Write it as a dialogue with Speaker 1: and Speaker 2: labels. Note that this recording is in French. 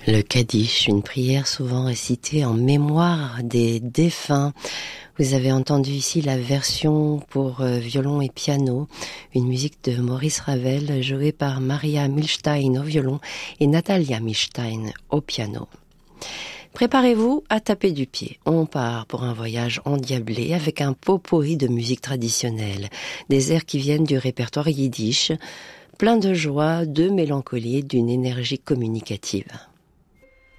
Speaker 1: Le Kaddish, une prière souvent récitée en mémoire des défunts. Vous avez entendu ici la version pour violon et piano, une musique de Maurice Ravel jouée par Maria Milstein au violon et Natalia Milstein au piano. Préparez-vous à taper du pied. On part pour un voyage endiablé avec un pot-pourri de musique traditionnelle, des airs qui viennent du répertoire yiddish, plein de joie, de mélancolie, d'une énergie communicative.